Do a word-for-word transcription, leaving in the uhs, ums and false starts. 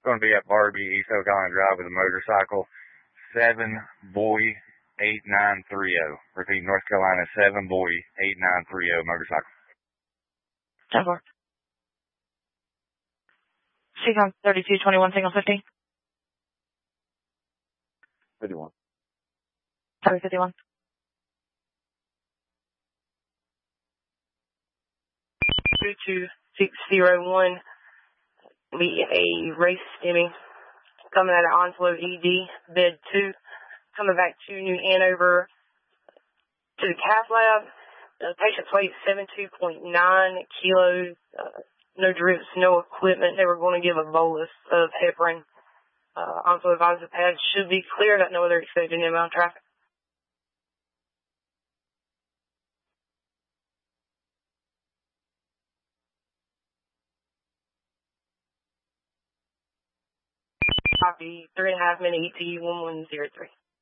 going to be at Barbie, East Oak Island Drive with a motorcycle. seven Boy eight nine three zero. Repeat, North Carolina, seven Boy eight nine three zero motorcycle. ten four. Seacom thirty-two twenty-one, single fifty. fifty-one. Sorry, fifty-one. two two six zero one. We a race stimming coming out of Onslow E D, bed two, coming back to New Hanover to the cath lab. The patient weighed seventy-two point nine kilos, uh, no drips, no equipment. They were going to give a bolus of heparin. Uh, Onslow advised the pad should be clear, got no other expected inbound traffic. Copy, three and a half minute E T one one zero three.